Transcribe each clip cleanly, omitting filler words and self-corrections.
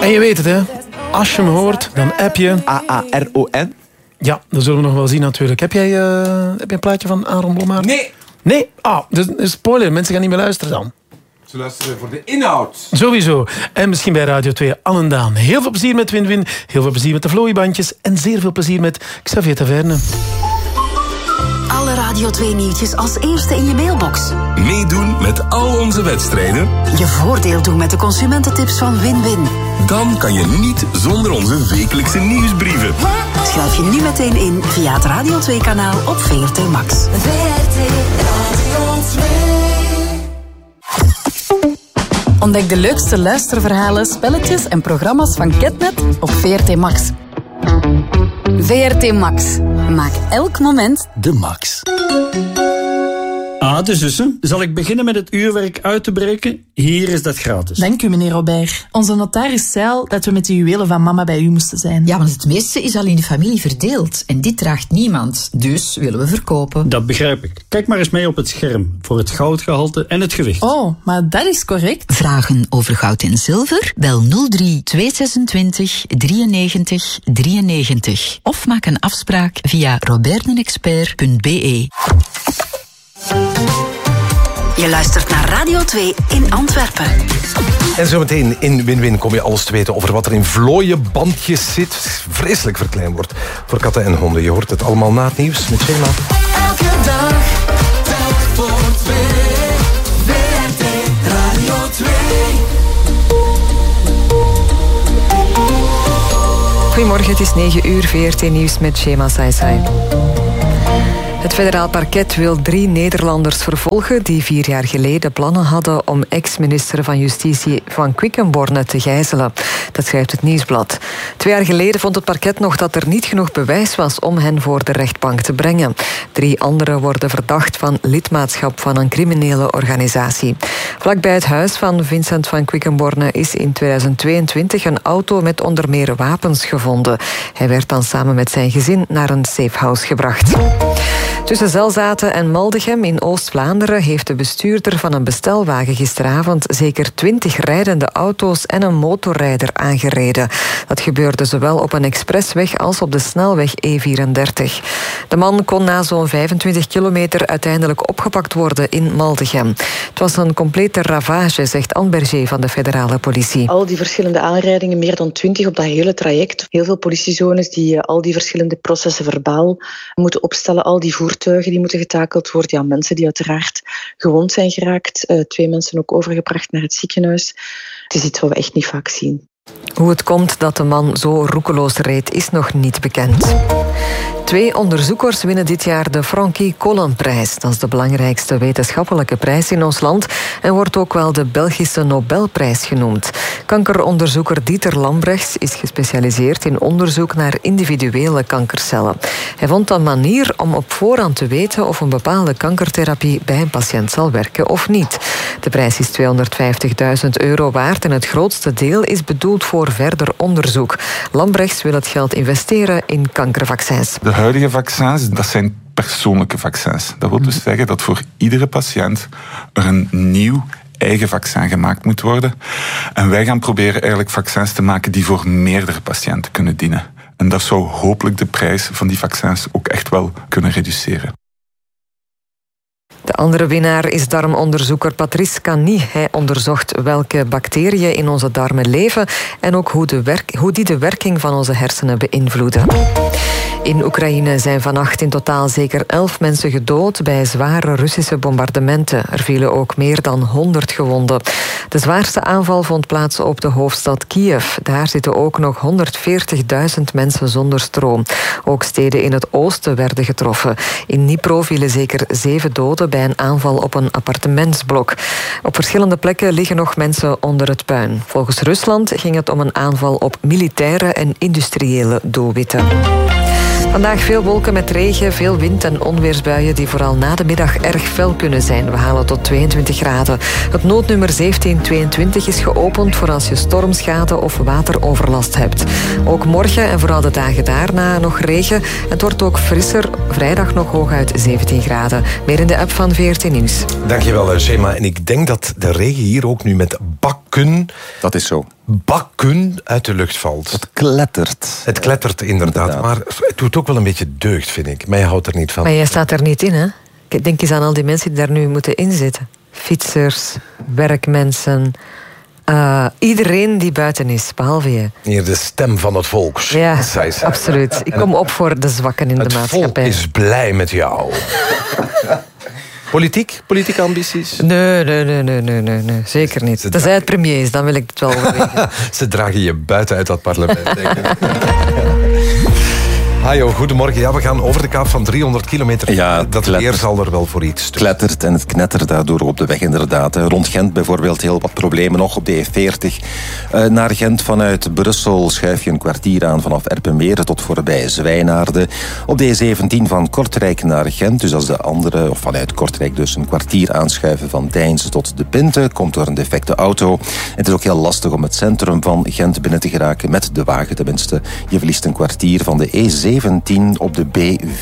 En je weet het, hè. Als je hem hoort, dan app je... A-A-R-O-N. Ja, dat zullen we nog wel zien natuurlijk. Heb jij een plaatje van Aaron Blommaert? Nee. Nee? Dus een spoiler. Mensen gaan niet meer luisteren dan. Ze luisteren voor de inhoud. Sowieso. En misschien bij Radio 2 Anne en Daan. Heel veel plezier met Win-Win. Heel veel plezier met de Vlooiebandjes. En zeer veel plezier met Xavier Taverne. Alle Radio 2 nieuwtjes als eerste in je mailbox. Meedoen met al onze wedstrijden. Je voordeel doen met de consumententips van Win-Win. Dan kan je niet zonder onze wekelijkse nieuwsbrieven. Schrijf je nu meteen in via het Radio 2-kanaal op VRT Max. VRT Radio 2. Ontdek de leukste luisterverhalen, spelletjes en programma's van Ketnet op VRT Max. VRT Max. Maak elk moment De max. De zussen. Zal ik beginnen met het uurwerk uit te breken? Hier is dat gratis. Dank u, meneer Robert. Onze notaris zei al dat we met de juwelen van mama bij u moesten zijn. Ja, want het meeste is al in de familie verdeeld. En dit draagt niemand. Dus willen we verkopen. Dat begrijp ik. Kijk maar eens mee op het scherm. Voor het goudgehalte en het gewicht. Oh, maar dat is correct. Vragen over goud en zilver? Bel 03 226 93 93. Of maak een afspraak via robertenexpert.be. Je luistert naar Radio 2 in Antwerpen. En zometeen in Win-Win kom je alles te weten over wat er in vlooienbandjes zit. Vreselijk verklein wordt voor katten en honden. Je hoort het allemaal na het nieuws met Schema. Elke dag, telk voor twee. VRT Radio 2. Goedemorgen, het is 9 uur, VRT Nieuws met Shema Saisai. Het federaal parket wil 3 Nederlanders vervolgen die 4 jaar geleden plannen hadden om ex-minister van Justitie Van Quickenborne te gijzelen. Dat schrijft het Nieuwsblad. 2 jaar geleden vond het parket nog dat er niet genoeg bewijs was om hen voor de rechtbank te brengen. 3 anderen worden verdacht van lidmaatschap van een criminele organisatie. Vlakbij het huis van Vincent Van Quickenborne is in 2022 een auto met onder meer wapens gevonden. Hij werd dan samen met zijn gezin naar een safehouse gebracht. Tussen Zelzaten en Maldegem in Oost-Vlaanderen heeft de bestuurder van een bestelwagen gisteravond zeker 20 rijdende auto's en een motorrijder aangereden. Dat gebeurde zowel op een expressweg als op de snelweg E34. De man kon na zo'n 25 kilometer uiteindelijk opgepakt worden in Maldegem. Het was een complete ravage, zegt Anne Berger van de federale politie. Al die verschillende aanrijdingen, meer dan 20 op dat hele traject. Heel veel politiezones die al die verschillende processen verbaal moeten opstellen, al die voertuigen die moeten getakeld worden. Ja, mensen die uiteraard gewond zijn geraakt. 2 mensen ook overgebracht naar het ziekenhuis. Het is iets wat we echt niet vaak zien. Hoe het komt dat de man zo roekeloos reed, is nog niet bekend. 2 onderzoekers winnen dit jaar de Frankie Collin-prijs. Dat is de belangrijkste wetenschappelijke prijs in ons land en wordt ook wel de Belgische Nobelprijs genoemd. Kankeronderzoeker Dieter Lambrechts is gespecialiseerd in onderzoek naar individuele kankercellen. Hij vond een manier om op voorhand te weten of een bepaalde kankertherapie bij een patiënt zal werken of niet. De prijs is €250.000 waard en het grootste deel is bedoeld voor verder onderzoek. Lambrechts wil het geld investeren in kankervaccins. De huidige vaccins, dat zijn persoonlijke vaccins. Dat wil dus zeggen dat voor iedere patiënt er een nieuw eigen vaccin gemaakt moet worden. En wij gaan proberen eigenlijk vaccins te maken die voor meerdere patiënten kunnen dienen. En dat zou hopelijk de prijs van die vaccins ook echt wel kunnen reduceren. De andere winnaar is darmonderzoeker Patrice Cany. Hij onderzocht welke bacteriën in onze darmen leven en ook hoe die de werking van onze hersenen beïnvloeden. In Oekraïne zijn vannacht in totaal zeker 11 mensen gedood bij zware Russische bombardementen. Er vielen ook meer dan 100 gewonden. De zwaarste aanval vond plaats op de hoofdstad Kiev. Daar zitten ook nog 140.000 mensen zonder stroom. Ook steden in het oosten werden getroffen. In Dnipro vielen zeker 7 doden bij een aanval op een appartementsblok. Op verschillende plekken liggen nog mensen onder het puin. Volgens Rusland ging het om een aanval op militaire en industriële doelwitten. Vandaag veel wolken met regen, veel wind en onweersbuien die vooral na de middag erg fel kunnen zijn. We halen tot 22 graden. Het noodnummer 1722 is geopend voor als je stormschade of wateroverlast hebt. Ook morgen en vooral de dagen daarna nog regen. Het wordt ook frisser. Vrijdag nog hooguit 17 graden. Meer in de app van VRT Nieuws. Dankjewel, Shema. En ik denk dat de regen hier ook nu met bak bakken. Dat is zo. Bakken uit de lucht valt. Het klettert. Het klettert inderdaad. Maar het doet ook wel een beetje deugd, vind ik. Mij houdt er niet van. Maar jij staat er niet in, hè? Denk eens aan al die mensen die daar nu moeten inzitten. Fietsers, werkmensen... iedereen die buiten is, behalve je. Hier de stem van het volk. Ja, absoluut. Ik kom op voor de zwakken in de maatschappij. Het volk is blij met jou. Politieke ambities? Nee. Zeker niet. Tenzij het premier is, dan wil ik het wel overwegen. Ze dragen je buiten uit dat parlement, denk ik. Hajo, goedemorgen. Ja, we gaan over de kaap van 300 kilometer. Ja, dat weer zal er wel voor iets. Klettert en het knettert daardoor op de weg inderdaad. Rond Gent bijvoorbeeld heel wat problemen nog op de E40. Naar Gent vanuit Brussel schuif je een kwartier aan vanaf Erpenmeren tot voorbij Zwijnaarden. Op de E17 van Kortrijk naar Gent, dus als de andere, of vanuit Kortrijk dus een kwartier aanschuiven van Deinze tot De Pinte, komt door een defecte auto. Het is ook heel lastig om het centrum van Gent binnen te geraken met de wagen tenminste. Je verliest een kwartier van de E17 op de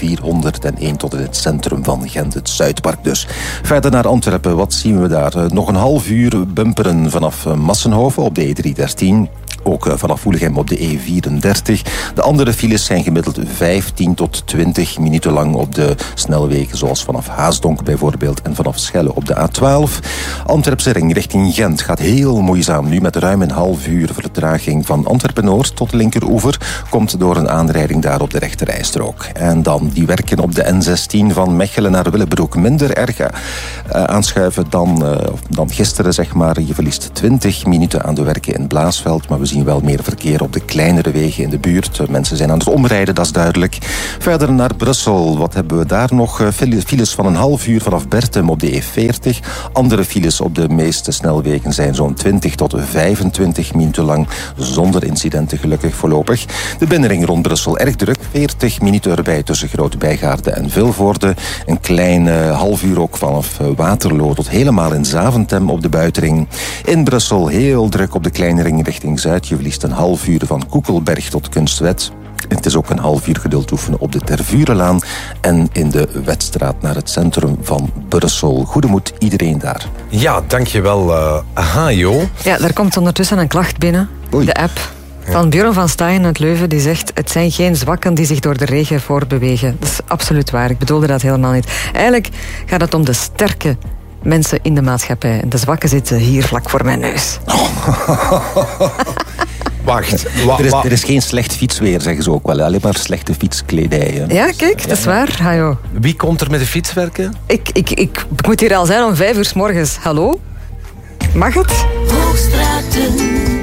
B401 tot in het centrum van Gent, het Zuidpark dus. Verder naar Antwerpen, wat zien we daar? Nog een half uur bumperen vanaf Massenhoven op de E313. Ook vanaf Woelegem op de E34. De andere files zijn gemiddeld 15 tot 20 minuten lang op de snelwegen, zoals vanaf Haasdonk bijvoorbeeld en vanaf Schelle op de A12. Antwerpse ring richting Gent gaat heel moeizaam nu met ruim een half uur vertraging van Antwerpen-Noord tot Linkeroever. Komt door een aanrijding daar op de rechterrijstrook. En dan die werken op de N16 van Mechelen naar Willebroek minder erg aanschuiven dan gisteren, zeg maar. Je verliest 20 minuten aan de werken in Blaasveld, maar we zien wel meer verkeer op de kleinere wegen in de buurt. Mensen zijn aan het omrijden, dat is duidelijk. Verder naar Brussel. Wat hebben we daar nog? Files van een half uur vanaf Bertum op de E40. Andere files op de meeste snelwegen zijn zo'n 20 tot 25 minuten lang. Zonder incidenten gelukkig voorlopig. De binnenring rond Brussel erg druk. 40 minuten erbij tussen Groot-Bijgaarde en Vilvoorde. Een klein half uur ook vanaf Waterloo tot helemaal in Zaventem op de buitenring. In Brussel heel druk op de kleine ring richting Zuid. Je verliest een half uur van Koekelberg tot Kunstwet. Het is ook een half uur geduld oefenen op de Tervurenlaan en in de Wetstraat naar het centrum van Brussel. Goede moed iedereen daar. Ja, dankjewel, Hajo. Ja, daar komt ondertussen een klacht binnen. Oei. De app van Björn van Staaien uit Leuven, die zegt: het zijn geen zwakken die zich door de regen voortbewegen. Dat is absoluut waar. Ik bedoelde dat helemaal niet. Eigenlijk gaat het om de sterke mensen in de maatschappij. En de zwakken zitten hier vlak voor mijn neus. Wacht. Er is geen slecht fietsweer, zeggen ze ook wel. Alleen maar slechte fietskledij. Hè. Ja, kijk, dat is waar. Hajo. Wie komt er met de fiets werken? Ik moet hier al zijn om 5 uur 's morgens. Hallo? Mag het? Hoogstraten.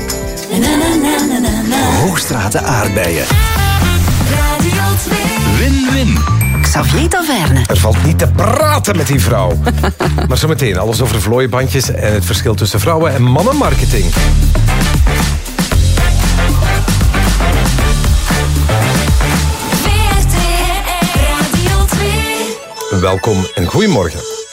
Hoogstraten aardbeien. Radio 2. Win-win. Xavier Taverne. Er valt niet te praten met die vrouw. Maar zometeen alles over vlooienbandjes en het verschil tussen vrouwen- en mannenmarketing. Welkom en goedemorgen.